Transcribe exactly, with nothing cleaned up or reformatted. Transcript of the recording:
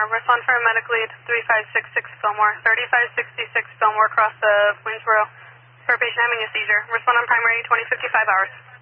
respond for a medical lead, three five six six Fillmore, thirty-five sixty-six Fillmore across the Winsboro, for a patient having a seizure. Respond on primary, twenty fifty-five hours.